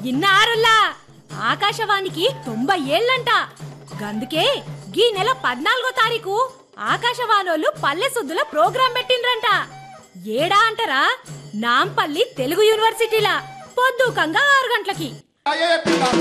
ఇన్నారులా ఆకాశవాణికి 90 ఏళ్లంట. గందుకే గీ నెల 14వ తారీఖు ఆకాశవాణోళ్ళు పల్లె సుద్దుల ప్రోగ్రాం పెట్టిండ్రంట. ఏడా అంటారా? నాంపల్లి తెలుగు యూనివర్సిటీలా పొద్దుకంగా 6 గంటలకి.